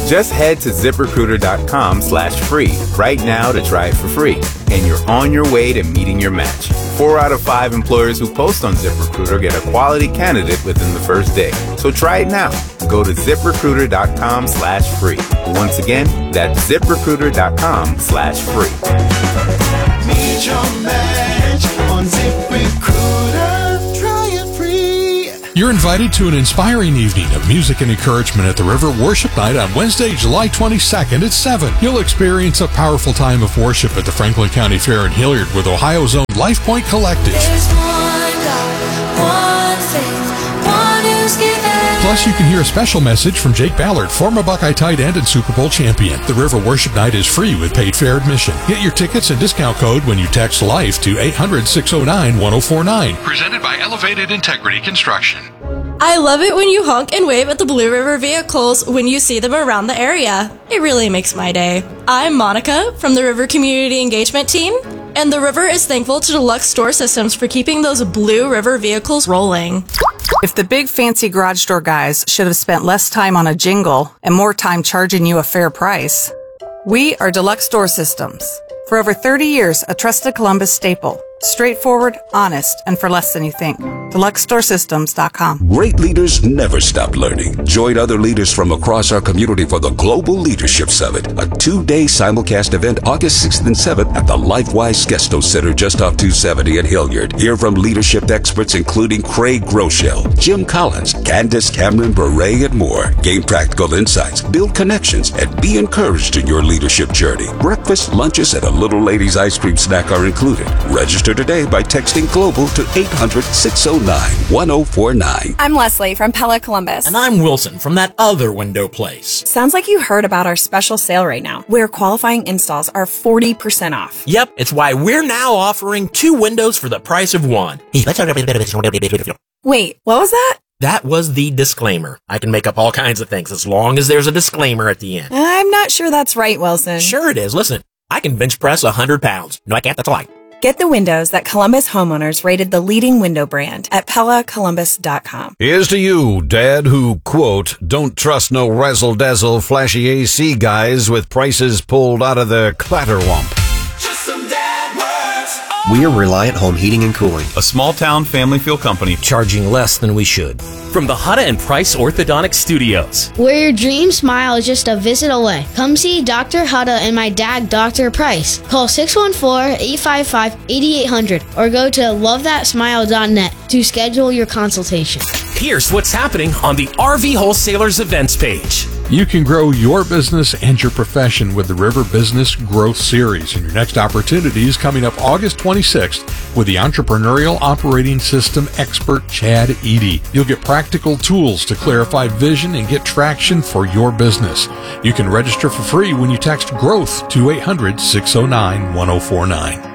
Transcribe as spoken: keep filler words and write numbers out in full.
Just head to ZipRecruiter.com slash free right now to try it for free, and you're on your way to meeting your match. Four out of five employers who post on ZipRecruiter get a quality candidate within the first day. So try it now. Go to ZipRecruiter.com slash free. Once again, that's ZipRecruiter.com slash free. Meet your match on ZipRecruiter. Try it free. You're invited to an inspiring evening of music and encouragement at the River Worship Night on Wednesday, July twenty-second at seven. You'll experience a powerful time of worship at the Franklin County Fair in Hilliard with Ohio's own Life Point Collective. There's one God, one faith, one who's given. Plus, you can hear a special message from Jake Ballard, former Buckeye tight end and Super Bowl champion. The River Worship Night is free with paid fare admission. Get your tickets and discount code when you text LIFE to eight hundred, six oh nine, one oh four nine. Presented by Elevated Integrity Construction. I love it when you honk and wave at the Blue River vehicles when you see them around the area. It really makes my day. I'm Monica from the River Community Engagement Team, and the River is thankful to Deluxe Store Systems for keeping those Blue River vehicles rolling. If the big fancy garage door guys should have spent less time on a jingle and more time charging you a fair price, we are Deluxe Door Systems. For over thirty years, a trusted Columbus staple. Straightforward, honest, and for less than you think. Deluxe Store Systems dot com. Great leaders never stop learning. Join other leaders from across our community for the Global Leadership Summit, a two-day simulcast event August sixth and seventh at the LifeWise Gesto Center just off two seventy in Hilliard. Hear from leadership experts including Craig Groeschel, Jim Collins, Candace Cameron Bure, and more. Gain practical insights, build connections, and be encouraged in your leadership journey. Breakfast, lunches, and a little lady's ice cream snack are included. Register today by texting GLOBAL to eight hundred, six oh nine, one oh four nine. I'm Leslie from Pella Columbus. And I'm Wilson from that other window place. Sounds like you heard about our special sale right now, where qualifying installs are forty percent off. Yep, it's why we're now offering two windows for the price of one. Wait, what was that? That was the disclaimer. I can make up all kinds of things as long as there's a disclaimer at the end. I'm not sure that's right, Wilson. Sure it is. Listen, I can bench press one hundred pounds. No, I can't. That's a lie. Get the windows that Columbus homeowners rated the leading window brand at Pella Columbus dot com. Here's to you, Dad, who, quote, don't trust no razzle-dazzle flashy A C guys with prices pulled out of the clatterwump. We are Reliant Home Heating and Cooling, a small-town family feel company charging less than we should. From the Hutta and Price Orthodontic Studios, where your dream smile is just a visit away. Come see Doctor Hutta and my dad, Doctor Price. Call six one four, eight five five, eight eight hundred or go to love that smile dot net to schedule your consultation. Here's what's happening on the R V Wholesalers events page. You can grow your business and your profession with the River Business Growth Series, and your next opportunity is coming up August twenty-sixth with the entrepreneurial operating system expert Chad Eady. You'll get practical tools to clarify vision and get traction for your business. You can register for free when you text GROWTH to eight hundred, six oh nine, one oh four nine.